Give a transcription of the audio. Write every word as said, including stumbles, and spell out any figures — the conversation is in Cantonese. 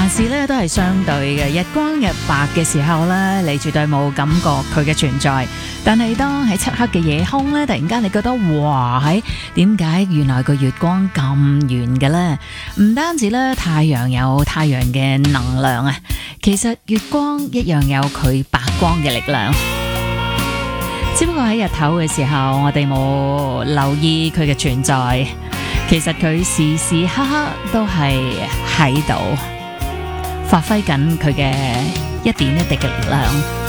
事咧都係相對嘅。日光日白嘅時候咧，你絕對冇感覺佢嘅存在。但係當喺漆黑嘅夜空咧，突然間你覺得哇，喺點解原來個月光咁圓嘅咧？唔單止咧，太陽有太陽嘅能量啊，其實月光一樣有佢白光嘅力量。只不過喺日頭嘅時候，我哋冇留意佢嘅存在。其實佢時時刻刻都係喺度發揮緊佢嘅一點一滴嘅力量。